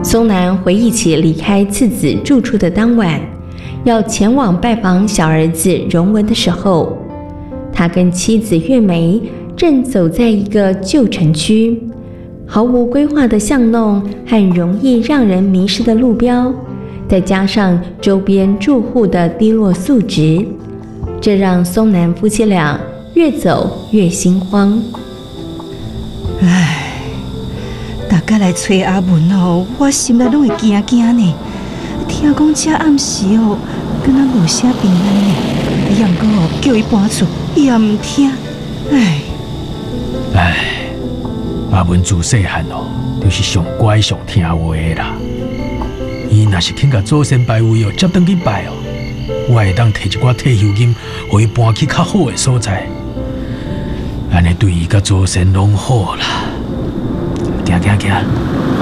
松南回忆起离开次子住处的当晚，要前往拜访小儿子荣文的时候，他跟妻子月梅正走在一个旧城区，毫无规划的巷弄和容易让人迷失的路标，再加上周边住户的低落素质，这让松南夫妻俩越走越心慌。 唉，大家来找阿文哦，我心内拢会惊惊呢。听讲这暗时哦，敢若无啥平安呢。也毋过哦，叫伊搬厝，伊也毋听。 阿文自细汉哦，就是上乖上听话的啦。伊若是肯甲祖先牌位哦接转去拜哦，我会当摕一寡退休金，互伊搬去较好的所在。安尼对伊甲祖先拢好啦。行。